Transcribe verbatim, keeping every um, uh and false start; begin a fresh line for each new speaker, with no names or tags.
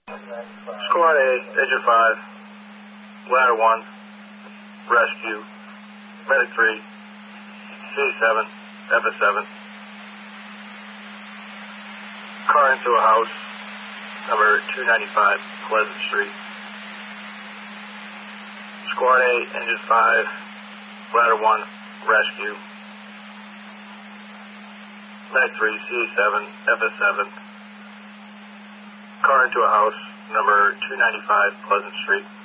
Squad A, Engine five, Ladder one, Rescue, Medic three, C seven, F S seven. Car into a house, number two ninety-five, Pleasant Street. Squad A, Engine five, Ladder one, Rescue, Medic three, C seven, F S seven. Car into a house, number two ninety-five, Pleasant Street.